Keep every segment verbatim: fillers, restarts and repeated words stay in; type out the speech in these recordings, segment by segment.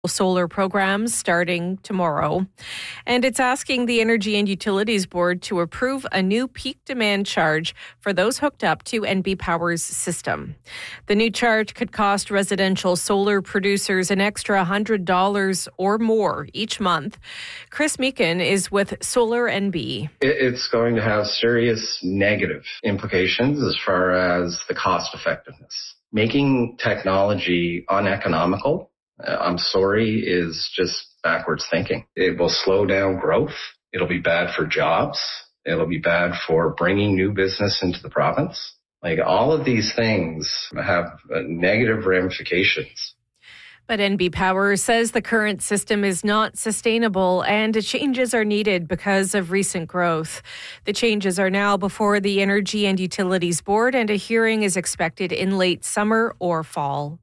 solar programs starting tomorrow. And it's asking the Energy and Utilities Board to approve a new peak demand charge for those hooked up to N B Power's system. The new charge could cost residential solar producers an extra one hundred dollars or more each month. Chris Meekin is with Solar N B. It's going to have serious negative implications as far as the cost effectiveness. Making technology uneconomical, Uh, I'm sorry, is just backwards thinking. It will slow down growth. It'll be bad for jobs. It'll be bad for bringing new business into the province. Like, all of these things have uh, negative ramifications. But N B Power says the current system is not sustainable and changes are needed because of recent growth. The changes are now before the Energy and Utilities Board, and a hearing is expected in late summer or fall.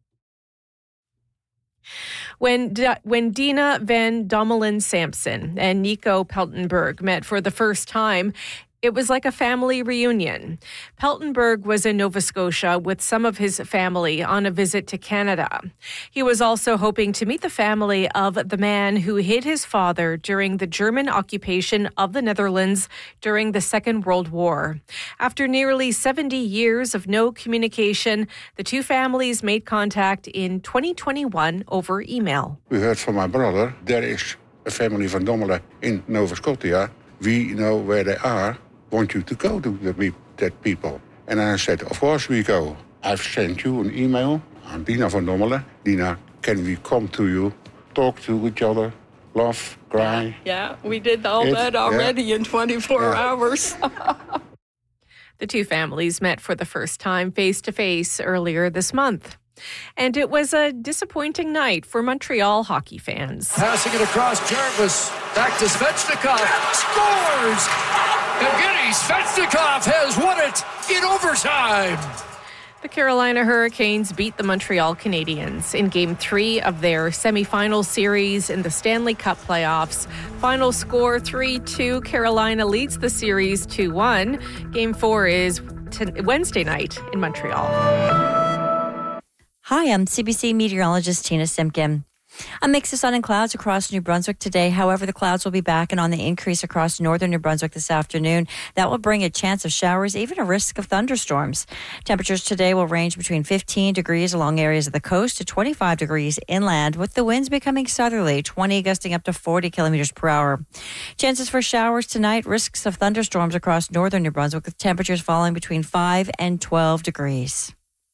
When D- when Dina Van Dommelen Sampson and Nico Peltenberg met for the first time, it was like a family reunion. Peltenberg was in Nova Scotia with some of his family on a visit to Canada. He was also hoping to meet the family of the man who hid his father during the German occupation of the Netherlands during the Second World War. After nearly seventy years of no communication, the two families made contact in twenty twenty-one over email. We heard from my brother, there is a family van Dommelen in Nova Scotia. We know where they are. Want you to go to the, that people. And I said, of course we go. I've sent you an email on Dina Van Dommelen. Dina, can we come to you, talk to each other, laugh, cry? Yeah, we did all it, that already yeah. in twenty-four yeah. hours. The two families met for the first time face-to-face earlier this month. And it was a disappointing night for Montreal hockey fans. Passing it across Jarvis. Back to Svechnikov. Scores! Evgeny Svechnikov has won it in overtime. The Carolina Hurricanes beat the Montreal Canadiens in Game three of their semifinal series in the Stanley Cup playoffs. Final score three two. Carolina leads the series two one. Game four is t- Wednesday night in Montreal. Hi, I'm C B C meteorologist Tina Simpkin. A mix of sun and clouds across New Brunswick today. However, the clouds will be back and on the increase across northern New Brunswick this afternoon. That will bring a chance of showers, even a risk of thunderstorms. Temperatures today will range between fifteen degrees along areas of the coast to twenty-five degrees inland, with the winds becoming southerly, twenty gusting up to forty kilometers per hour. Chances for showers tonight, risks of thunderstorms across northern New Brunswick, with temperatures falling between five and twelve degrees.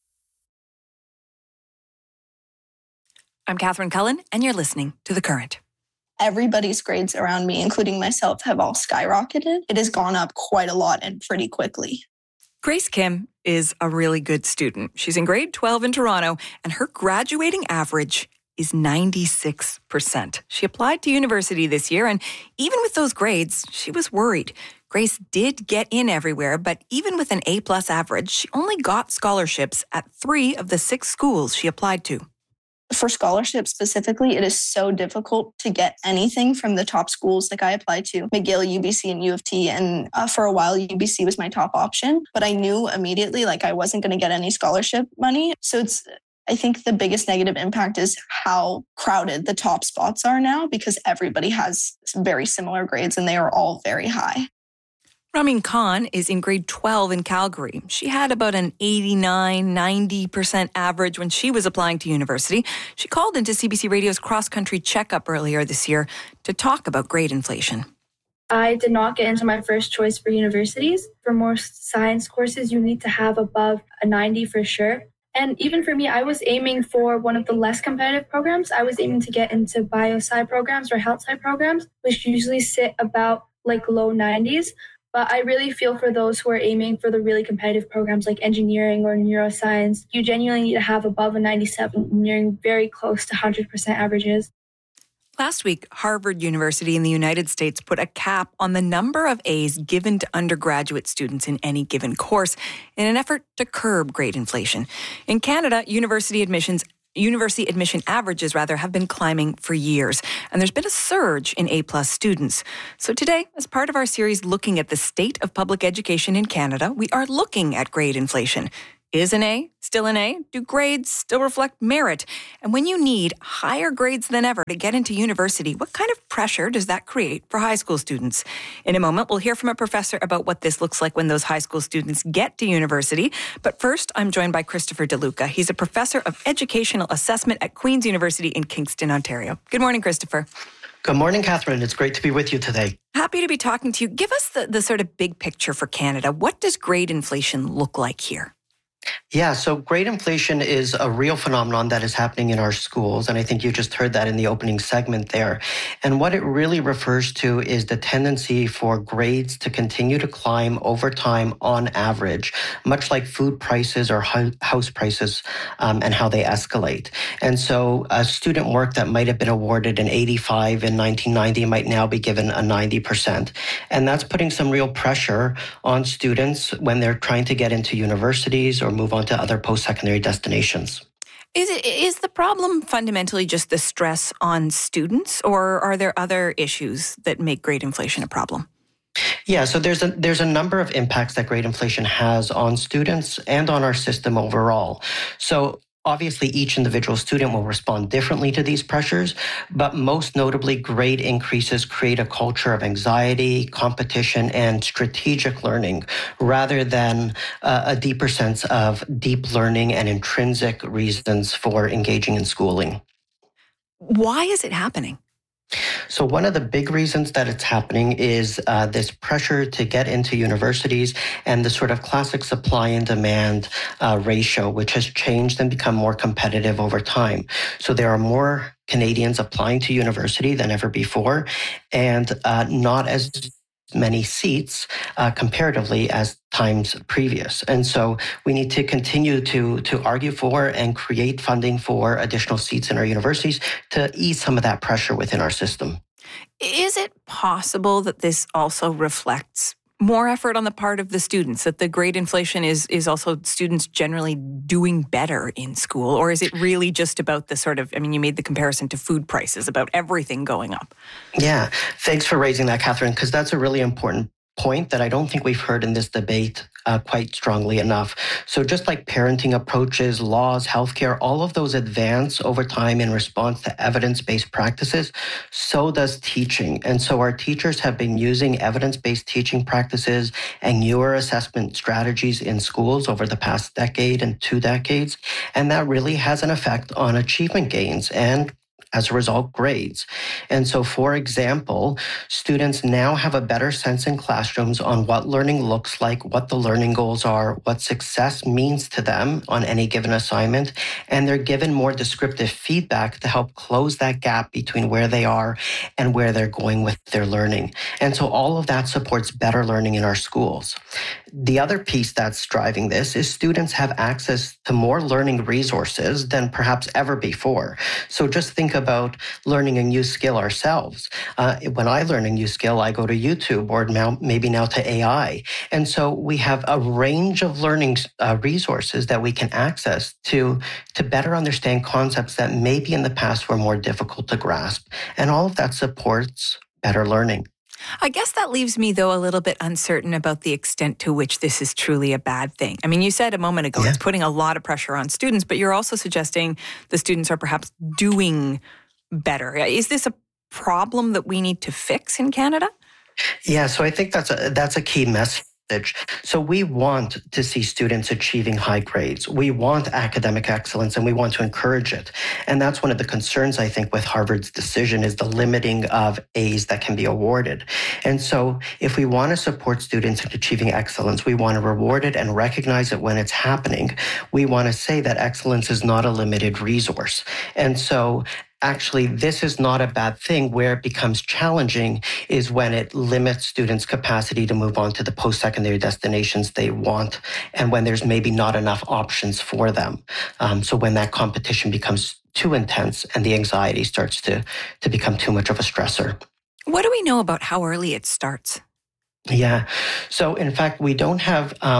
I'm Catherine Cullen, and you're listening to The Current. Everybody's grades around me, including myself, have all skyrocketed. It has gone up quite a lot and pretty quickly. Grace Kim is a really good student. She's in grade twelve in Toronto, and her graduating average is ninety-six percent. She applied to university this year, and even with those grades, she was worried. Grace did get in everywhere, but even with an A-plus average, she only got scholarships at three of the six schools she applied to. For scholarships specifically, it is so difficult to get anything from the top schools. Like, I applied to McGill, U B C, and U of T, and uh, for a while, U B C was my top option. But I knew immediately, like, I wasn't going to get any scholarship money. So it's, I think the biggest negative impact is how crowded the top spots are now, because everybody has very similar grades and they are all very high. Ramin Khan is in grade twelve in Calgary. She had about an eighty-nine, ninety percent average when she was applying to university. She called into C B C Radio's cross-country checkup earlier this year to talk about grade inflation. I did not get into my first choice for universities. For most science courses, you need to have above a ninety for sure. And even for me, I was aiming for one of the less competitive programs. I was aiming to get into bio-sci programs or health sci programs, which usually sit about like low nineties. But I really feel for those who are aiming for the really competitive programs like engineering or neuroscience. You genuinely need to have above a ninety-seven, nearing very close to one hundred percent averages. Last week, Harvard University in the United States put a cap on the number of A's given to undergraduate students in any given course in an effort to curb grade inflation. In Canada, university admissions University admission averages, rather, have been climbing for years, and there's been a surge in A-plus students. So today, as part of our series looking at the state of public education in Canada, we are looking at grade inflation. Is an A still an A? Do grades still reflect merit? And when you need higher grades than ever to get into university, what kind of pressure does that create for high school students? In a moment, we'll hear from a professor about what this looks like when those high school students get to university. But first, I'm joined by Christopher DeLuca. He's a professor of educational assessment at Queen's University in Kingston, Ontario. Good morning, Christopher. Good morning, Catherine. It's great to be with you today. Happy to be talking to you. Give us the, the sort of big picture for Canada. What does grade inflation look like here? Yeah, so grade inflation is a real phenomenon that is happening in our schools, and I think you just heard that in the opening segment there. And what it really refers to is the tendency for grades to continue to climb over time on average, much like food prices or house prices um, and how they escalate. And so a student work that might have been awarded an eighty-five in nineteen ninety might now be given a ninety percent. And that's putting some real pressure on students when they're trying to get into universities or move on to other post-secondary destinations. Is it is the problem fundamentally just the stress on students, or are there other issues that make grade inflation a problem? Yeah, so there's a there's a number of impacts that grade inflation has on students and on our system overall. So obviously, each individual student will respond differently to these pressures, but most notably, grade increases create a culture of anxiety, competition, and strategic learning, rather than uh, a deeper sense of deep learning and intrinsic reasons for engaging in schooling. Why is it happening? So one of the big reasons that it's happening is uh, this pressure to get into universities and the sort of classic supply and demand uh, ratio, which has changed and become more competitive over time. So there are more Canadians applying to university than ever before, and uh, not as many seats uh, comparatively as times previous. And so we need to continue to, to argue for and create funding for additional seats in our universities to ease some of that pressure within our system. Is it possible that this also reflects more effort on the part of the students, that the grade inflation is is also students generally doing better in school? Or is it really just about the sort of, I mean, you made the comparison to food prices, about everything going up? Yeah, thanks for raising that, Catherine, because that's a really important point that I don't think we've heard in this debate uh, quite strongly enough. So just like parenting approaches, laws, healthcare, all of those advance over time in response to evidence-based practices, so does teaching. And so our teachers have been using evidence-based teaching practices and newer assessment strategies in schools over the past decade and two decades. And that really has an effect on achievement gains and, as a result, grades. And so, for example, students now have a better sense in classrooms on what learning looks like, what the learning goals are, what success means to them on any given assignment, and they're given more descriptive feedback to help close that gap between where they are and where they're going with their learning. And so all of that supports better learning in our schools. The other piece that's driving this is students have access to more learning resources than perhaps ever before. So just think about learning a new skill ourselves. Uh, when I learn a new skill, I go to YouTube or now maybe now to A I. And so we have a range of learning uh, resources that we can access to, to better understand concepts that maybe in the past were more difficult to grasp. And all of that supports better learning. I guess that leaves me, though, a little bit uncertain about the extent to which this is truly a bad thing. I mean, you said a moment ago, yeah, it's putting a lot of pressure on students, but you're also suggesting the students are perhaps doing better. Is this a problem that we need to fix in Canada? Yeah, so I think that's a, that's a key message. So we want to see students achieving high grades. We want academic excellence and we want to encourage it. And that's one of the concerns, I think, with Harvard's decision is the limiting of A's that can be awarded. And so if we want to support students in achieving excellence, we want to reward it and recognize it when it's happening. We want to say that excellence is not a limited resource. And so actually, this is not a bad thing. Where it becomes challenging is when it limits students' capacity to move on to the post-secondary destinations they want, and when there's maybe not enough options for them. Um, so when that competition becomes too intense and the anxiety starts to, to become too much of a stressor. What do we know about how early it starts? Yeah. So in fact, we don't have um,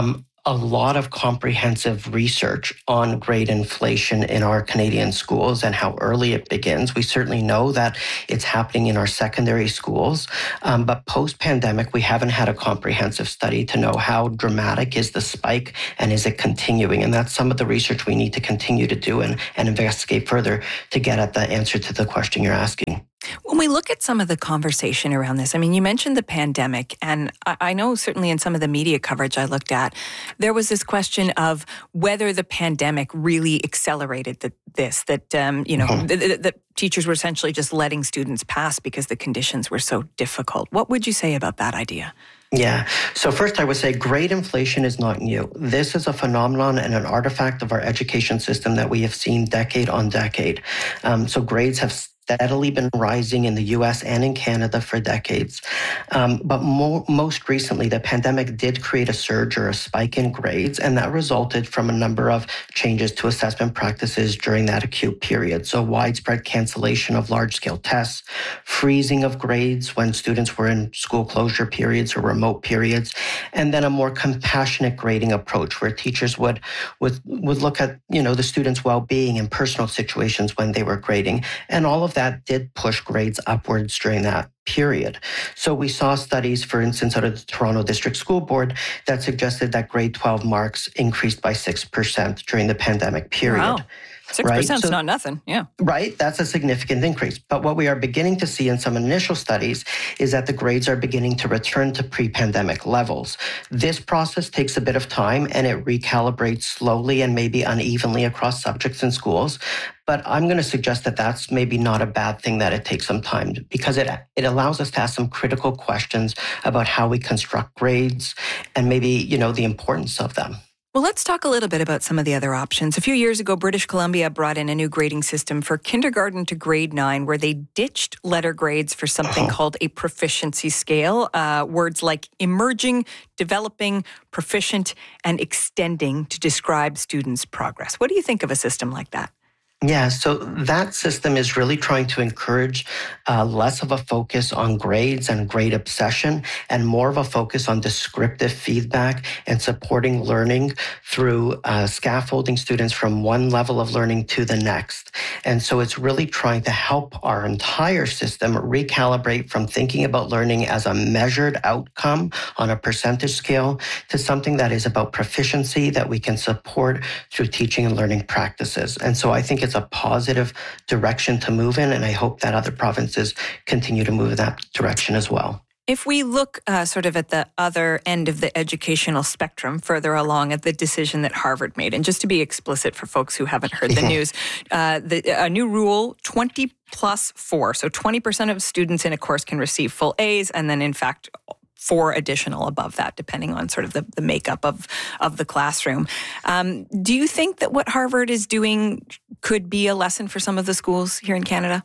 a lot of comprehensive research on grade inflation in our Canadian schools and how early it begins. We certainly know that it's happening in our secondary schools, um, but post-pandemic, we haven't had a comprehensive study to know how dramatic is the spike and is it continuing. And that's some of the research we need to continue to do and, and investigate further to get at the answer to the question you're asking. When we look at some of the conversation around this, I mean, you mentioned the pandemic, and I, I know certainly in some of the media coverage I looked at, there was this question of whether the pandemic really accelerated the, this, that, um, you know, mm-hmm. the, the, the teachers were essentially just letting students pass because the conditions were so difficult. What would you say about that idea? Yeah. So first, I would say grade inflation is not new. This is a phenomenon and an artifact of our education system that we have seen decade on decade. Um, so grades have steadily been rising in the U S and in Canada for decades. Um, but more, most recently, the pandemic did create a surge or a spike in grades, and that resulted from a number of changes to assessment practices during that acute period. So widespread cancellation of large-scale tests, freezing of grades when students were in school closure periods or remote periods, and then a more compassionate grading approach where teachers would, would, would look at, you know, the students' well-being and personal situations when they were grading. And all of that did push grades upwards during that period. So we saw studies, for instance, out of the Toronto District School Board that suggested that grade twelve marks increased by six percent during the pandemic period. Wow. six percent is right? so, not nothing, yeah. Right, that's a significant increase. But what we are beginning to see in some initial studies is that the grades are beginning to return to pre-pandemic levels. This process takes a bit of time and it recalibrates slowly and maybe unevenly across subjects and schools. But I'm going to suggest that that's maybe not a bad thing that it takes some time because it it allows us to ask some critical questions about how we construct grades and maybe, you know, the importance of them. Well, let's talk a little bit about some of the other options. A few years ago, British Columbia brought in a new grading system for kindergarten to grade nine, where they ditched letter grades for something oh. called a proficiency scale. Uh, words like emerging, developing, proficient, and extending to describe students' progress. What do you think of a system like that? Yeah, so that system is really trying to encourage uh, less of a focus on grades and grade obsession and more of a focus on descriptive feedback and supporting learning through uh, scaffolding students from one level of learning to the next. And so it's really trying to help our entire system recalibrate from thinking about learning as a measured outcome on a percentage scale to something that is about proficiency that we can support through teaching and learning practices. And so I think it's a positive direction to move in, and I hope that other provinces continue to move in that direction as well. If we look uh, sort of at the other end of the educational spectrum, further along at the decision that Harvard made, and just to be explicit for folks who haven't heard the news, uh, the, a new rule, twenty plus four. So twenty percent of students in a course can receive full A's, and then in fact, four additional above that, depending on sort of the, the makeup of, of the classroom. Um, do you think that what Harvard is doing could be a lesson for some of the schools here in Canada?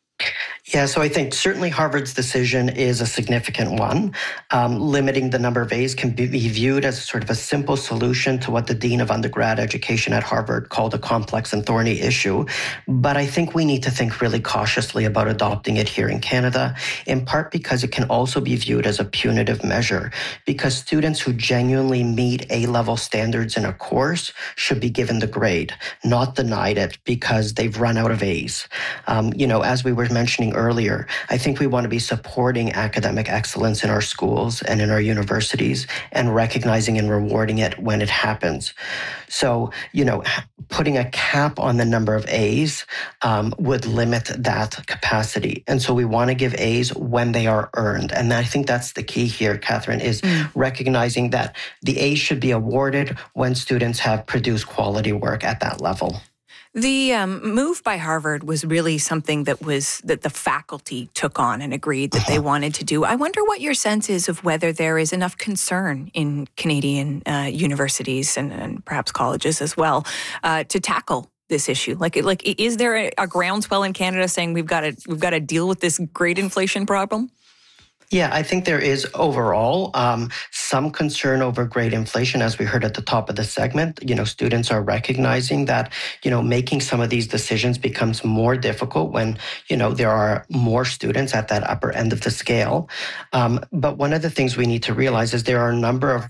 Yeah, so I think certainly Harvard's decision is a significant one. Um, limiting the number of A's can be viewed as sort of a simple solution to what the Dean of Undergrad Education at Harvard called a complex and thorny issue. But I think we need to think really cautiously about adopting it here in Canada, in part because it can also be viewed as a punitive measure, because students who genuinely meet A-level standards in a course should be given the grade, not denied it because they've run out of A's. Um, you know, as we were mentioning earlier, I think we want to be supporting academic excellence in our schools and in our universities and recognizing and rewarding it when it happens. So, you know, putting a cap on the number of A's um, would limit that capacity. And so we want to give A's when they are earned. And I think that's the key here, Catherine, is mm. recognizing that the A's should be awarded when students have produced quality work at that level. The um, move by Harvard was really something that was that the faculty took on and agreed that uh-huh. they wanted to do. I wonder what your sense is of whether there is enough concern in Canadian uh, universities and, and perhaps colleges as well uh, to tackle this issue. Like, like, is there a, a groundswell in Canada saying we've got to we've got to deal with this grade inflation problem? Yeah, I think there is overall um, some concern over grade inflation, as we heard at the top of the segment. You know, students are recognizing that, you know, making some of these decisions becomes more difficult when, you know, there are more students at that upper end of the scale. Um, but one of the things we need to realize is there are a number of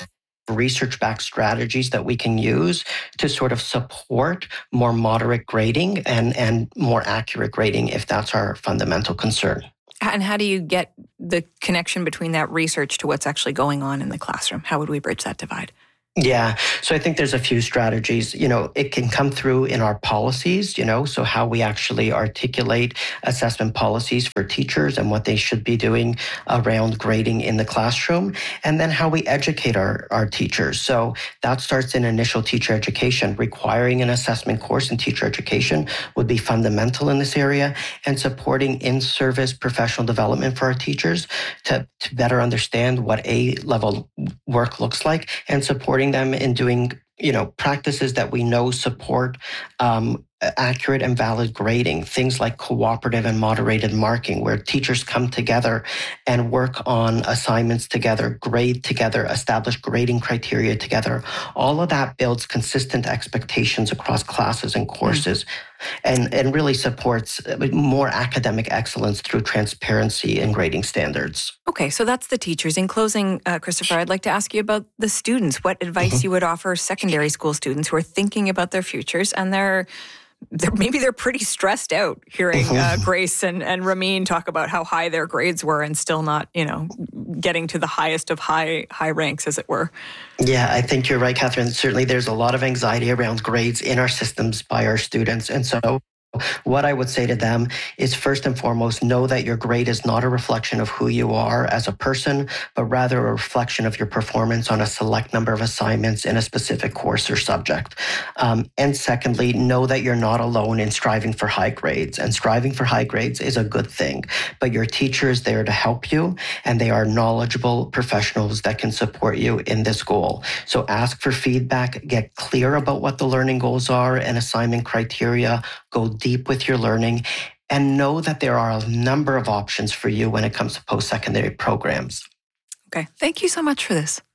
research-backed strategies that we can use to sort of support more moderate grading and, and more accurate grading if that's our fundamental concern. And how do you get the connection between that research to what's actually going on in the classroom? How would we bridge that divide? Yeah. So I think there's a few strategies. You know, it can come through in our policies, you know, so how we actually articulate assessment policies for teachers and what they should be doing around grading in the classroom, and then how we educate our, our teachers. So that starts in initial teacher education. Requiring an assessment course in teacher education would be fundamental in this area, and supporting in-service professional development for our teachers to, to better understand what A-level work looks like, and supporting them in doing, you know, practices that we know support um, accurate and valid grading, things like cooperative and moderated marking, where teachers come together and work on assignments together, grade together, establish grading criteria together. All of that builds consistent expectations across classes and courses, mm-hmm. and, and really supports more academic excellence through transparency in grading standards. Okay, so that's the teachers. In closing, uh, Christopher, I'd like to ask you about the students. What advice mm-hmm. you would offer secondary school students who are thinking about their futures, and they're They're, maybe they're pretty stressed out hearing uh, Grace and, and Ramin talk about how high their grades were and still not, you know, getting to the highest of high high ranks, as it were. Yeah, I think you're right, Catherine. Certainly there's a lot of anxiety around grades in our systems by our students. And so what I would say to them is, first and foremost, know that your grade is not a reflection of who you are as a person, but rather a reflection of your performance on a select number of assignments in a specific course or subject. Um, and secondly, know that you're not alone in striving for high grades. And striving for high grades is a good thing, but your teacher is there to help you, and they are knowledgeable professionals that can support you in this goal. So ask for feedback, get clear about what the learning goals are and assignment criteria, go deep with your learning, and know that there are a number of options for you when it comes to post-secondary programs. Okay. Thank you so much for this.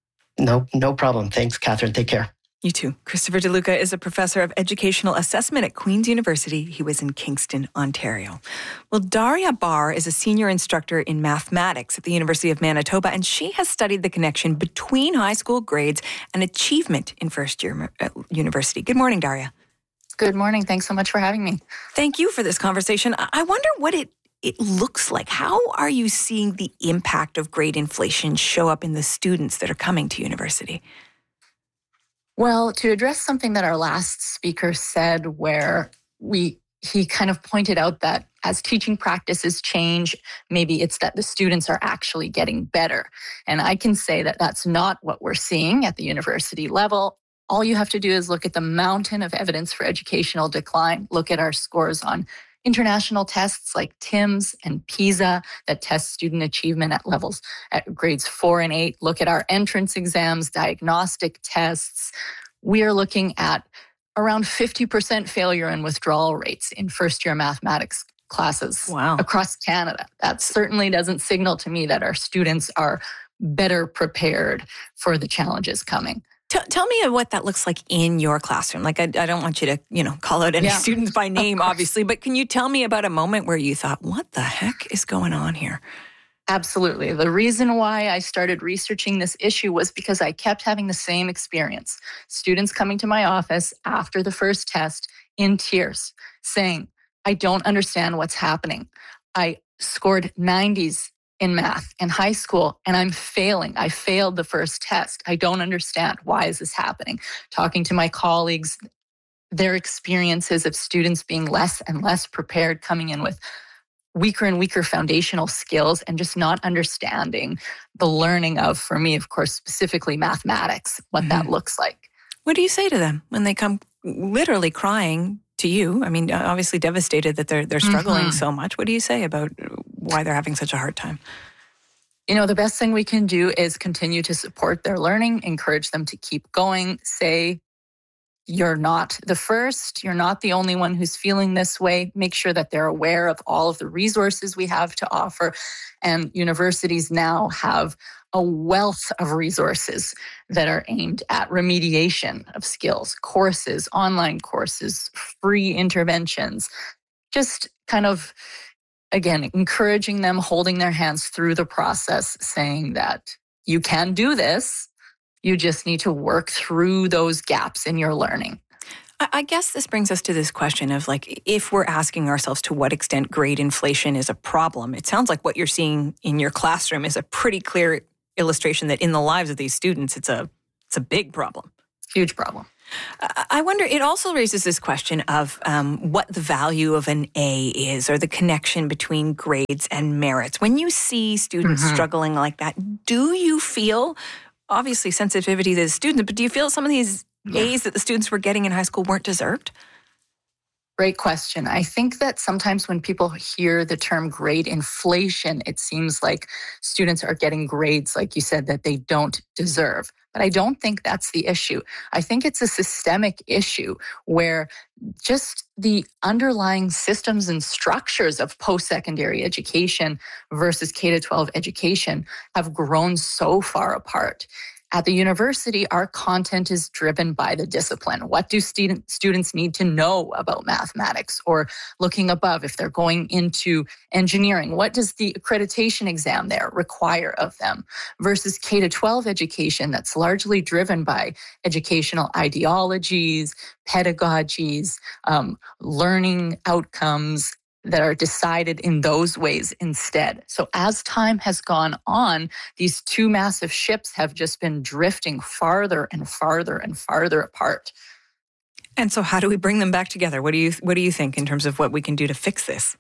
No, no problem. Thanks, Catherine. Take care. You too. Christopher DeLuca is a professor of educational assessment at Queen's University. He was in Kingston, Ontario. Well, Daria Barr is a senior instructor in mathematics at the University of Manitoba, and she has studied the connection between high school grades and achievement in first-year university. Good morning, Daria. Good morning. Thanks so much for having me. Thank you for this conversation. I wonder what it, it looks like. How are you seeing the impact of grade inflation show up in the students that are coming to university? Well, to address something that our last speaker said, where we he kind of pointed out that as teaching practices change, maybe it's that the students are actually getting better. And I can say that that's not what we're seeing at the university level. All you have to do is look at the mountain of evidence for educational decline. Look at our scores on international tests like TIMSS and PISA that test student achievement at levels at grades four and eight. Look at our entrance exams, diagnostic tests. We are looking at around fifty percent failure and withdrawal rates in first-year mathematics classes wow. across Canada. That certainly doesn't signal to me that our students are better prepared for the challenges coming. T- tell me what that looks like in your classroom. Like, I, I don't want you to, you know, call out any yeah, students by name, obviously, but can you tell me about a moment where you thought, what the heck is going on here? Absolutely. The reason why I started researching this issue was because I kept having the same experience. Students coming to my office after the first test in tears, saying, I don't understand what's happening. I scored nineties in math in high school, and I'm failing. I failed the first test. I don't understand. Why is this happening? Talking to my colleagues, their experiences of students being less and less prepared, coming in with weaker and weaker foundational skills, and just not understanding the learning of, for me, of course, specifically mathematics, what mm-hmm. that looks like. What do you say to them when they come literally crying to you? I mean, obviously devastated that they're they're struggling mm-hmm. so much. What do you say about why they're having such a hard time? You know, the best thing we can do is continue to support their learning, encourage them to keep going, say, you're not the first, you're not the only one who's feeling this way. Make sure that they're aware of all of the resources we have to offer. And universities now have a wealth of resources that are aimed at remediation of skills, courses, online courses, free interventions, just kind of, again, encouraging them, holding their hands through the process, saying that you can do this. You just need to work through those gaps in your learning. I guess this brings us to this question of like, if we're asking ourselves to what extent grade inflation is a problem, it sounds like what you're seeing in your classroom is a pretty clear illustration that in the lives of these students, it's a it's a big problem. Huge problem. I wonder, it also raises this question of um, what the value of an A is, or the connection between grades and merits. When you see students mm-hmm. struggling like that, do you feel, obviously sensitivity to the students, but do you feel some of these A's that the students were getting in high school weren't deserved? Great question. I think that sometimes when people hear the term grade inflation, it seems like students are getting grades, like you said, that they don't deserve. But I don't think that's the issue. I think it's a systemic issue where just the underlying systems and structures of post-secondary education versus K through twelve education have grown so far apart. At the university, our content is driven by the discipline. What do student, students need to know about mathematics? Or looking above, if they're going into engineering, what does the accreditation exam there require of them? Versus K through twelve education that's largely driven by educational ideologies, pedagogies, um, learning outcomes, that are decided in those ways instead. So as time has gone on, these two massive ships have just been drifting farther and farther and farther apart. And so how do we bring them back together? What do you what do you think in terms of what we can do to fix this?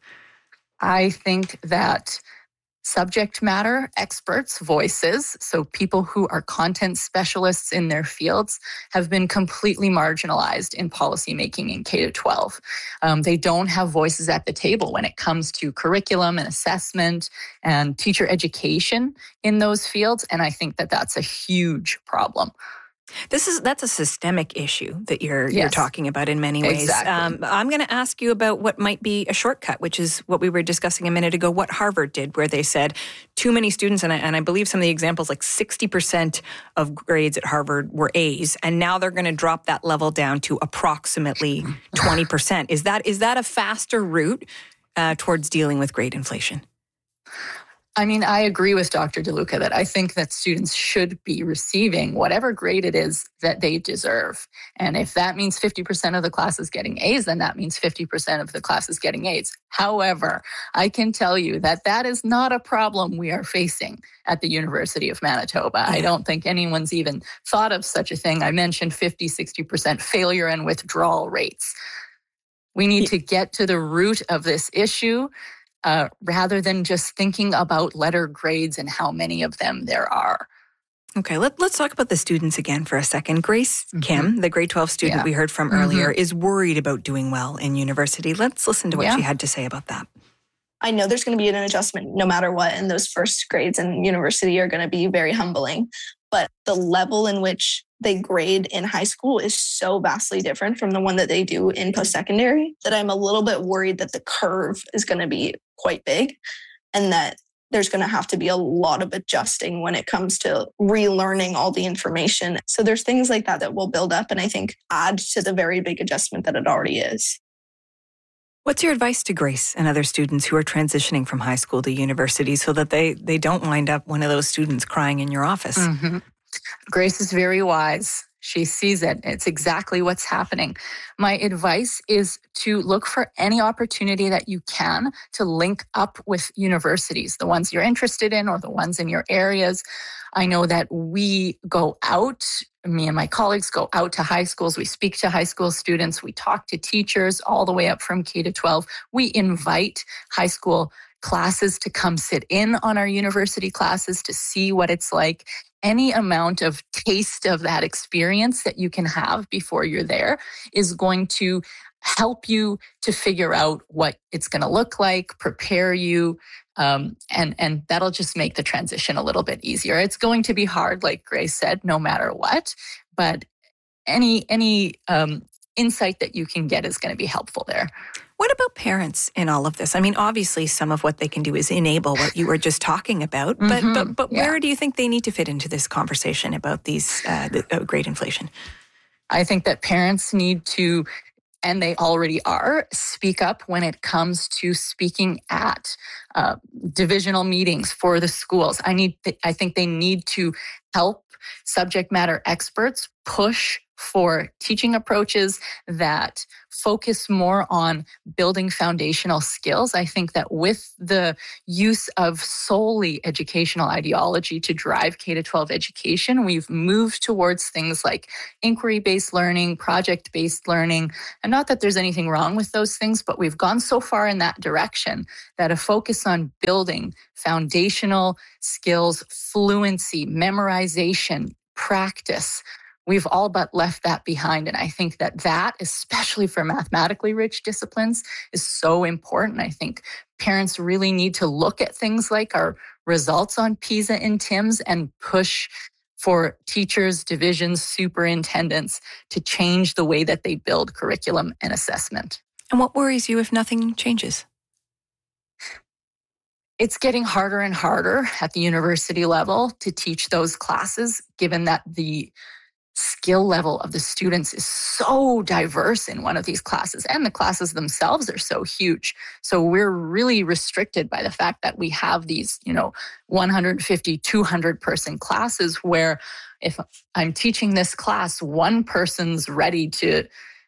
I think that subject matter experts' voices, so people who are content specialists in their fields, have been completely marginalized in policymaking in K through twelve. Um, they don't have voices at the table when it comes to curriculum and assessment and teacher education in those fields, and I think that that's a huge problem. This is that's a systemic issue that you're yes. you're talking about in many ways. Exactly. Um, I'm going to ask you about what might be a shortcut, which is what we were discussing a minute ago, what Harvard did, where they said too many students, and I, and I believe some of the examples, like sixty percent of grades at Harvard were A's, and now they're going to drop that level down to approximately twenty percent. Is that is that a faster route uh, towards dealing with grade inflation? I mean, I agree with Doctor DeLuca that I think that students should be receiving whatever grade it is that they deserve. And if that means fifty percent of the class is getting A's, then that means fifty percent of the class is getting A's. However, I can tell you that that is not a problem we are facing at the University of Manitoba. I don't think anyone's even thought of such a thing. I mentioned fifty, sixty percent failure and withdrawal rates. We need to get to the root of this issue. Uh, rather than just thinking about letter grades and how many of them there are. Okay, let, let's talk about the students again for a second. Grace mm-hmm. Kim, the grade twelve student yeah. we heard from mm-hmm. earlier, is worried about doing well in university. Let's listen to what yeah. she had to say about that. I know there's going to be an adjustment no matter what, and those first grades in university are going to be very humbling. But the level in which they grade in high school is so vastly different from the one that they do in post-secondary that I'm a little bit worried that the curve is going to be quite big and that there's going to have to be a lot of adjusting when it comes to relearning all the information. So there's things like that that will build up and I think add to the very big adjustment that it already is. What's your advice to Grace and other students who are transitioning from high school to university so that they, they don't wind up one of those students crying in your office? Mm-hmm. Grace is very wise. She sees it. It's exactly what's happening. My advice is to look for any opportunity that you can to link up with universities, the ones you're interested in or the ones in your areas. I know that we go out, me and my colleagues go out to high schools. We speak to high school students. We talk to teachers all the way up from K to twelve. We invite high school classes to come sit in on our university classes to see what it's like. Any amount of taste of that experience that you can have before you're there is going to help you to figure out what it's going to look like, prepare you, um, and, and that'll just make the transition a little bit easier. It's going to be hard, like Grace said, no matter what, but any, any um, insight that you can get is going to be helpful there. What about parents in all of this? I mean, obviously, some of what they can do is enable what you were just talking about, but mm-hmm. but but yeah. where do you think they need to fit into this conversation about these uh, the, uh, grade inflation? I think that parents need to and they already are, speak up when it comes to speaking at uh, divisional meetings for the schools. I need, I think they need to help subject matter experts push for teaching approaches that focus more on building foundational skills. I think that with the use of solely educational ideology to drive K to twelve education, we've moved towards things like inquiry-based learning, project-based learning. And not that there's anything wrong with those things, but we've gone so far in that direction that a focus on building foundational skills, fluency, memorization, practice, we've all but left that behind. And I think that that, especially for mathematically rich disciplines, is so important. I think parents really need to look at things like our results on PISA and TIMSS and push for teachers, divisions, superintendents to change the way that they build curriculum and assessment. And what worries you if nothing changes? It's getting harder and harder at the university level to teach those classes, given that the skill level of the students is so diverse in one of these classes, and the classes themselves are so huge. So we're really restricted by the fact that we have these, you know, one hundred fifty, two hundred person classes where if I'm teaching this class, one person's ready to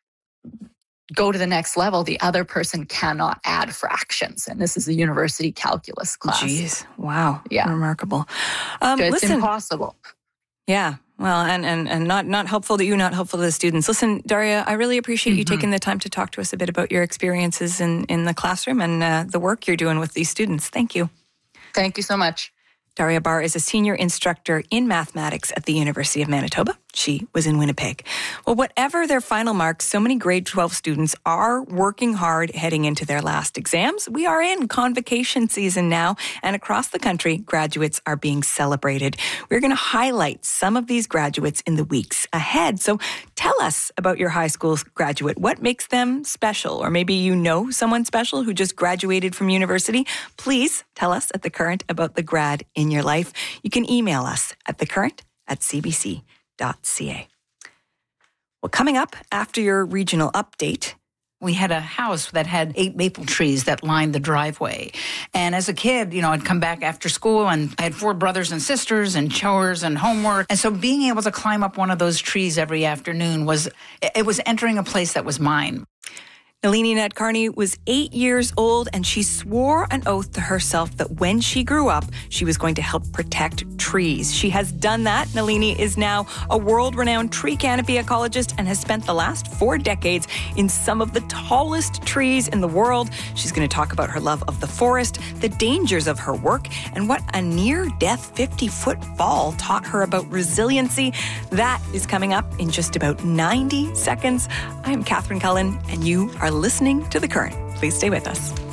go to the next level, the other person cannot add fractions. And this is a university calculus class. Jeez. Wow. Yeah. Remarkable. Um, so it's listen, impossible. Yeah. Well, and, and, and not, not helpful to you, not helpful to the students. Listen, Daria, I really appreciate mm-hmm. you taking the time to talk to us a bit about your experiences in, in the classroom and uh, the work you're doing with these students. Thank you. Thank you so much. Daria Barr is a senior instructor in mathematics at the University of Manitoba. She was in Winnipeg. Well, whatever their final marks, so many grade twelve students are working hard heading into their last exams. We are in convocation season now, and across the country, graduates are being celebrated. We're going to highlight some of these graduates in the weeks ahead. So tell us about your high school graduate. What makes them special? Or maybe you know someone special who just graduated from university. Please tell us at The Current about the grad in your life. You can email us at thecurrent at c b c dot c a. Well, coming up after your regional update, we had a house that had eight maple trees that lined the driveway. And as a kid, you know, I'd come back after school and I had four brothers and sisters and chores and homework. And so being able to climb up one of those trees every afternoon was, it was entering a place that was mine. Nalini Nadkarni was eight years old, and she swore an oath to herself that when she grew up, she was going to help protect trees. She has done that. Nalini is now a world-renowned tree canopy ecologist and has spent the last four decades in some of the tallest trees in the world. She's going to talk about her love of the forest, the dangers of her work, and what a near-death fifty-foot fall taught her about resiliency. That is coming up in just about ninety seconds. I'm Catherine Cullen, and you are listening to The Current. Please stay with us.